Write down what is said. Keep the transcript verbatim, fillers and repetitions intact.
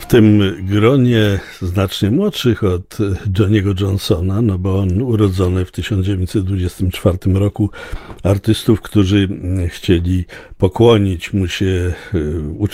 W tym gronie znacznie młodszych od Johniego Johnsona, no bo on urodzony w tysiąc dziewięćset dwudziestym czwartym roku, artystów, którzy chcieli pokłonić mu się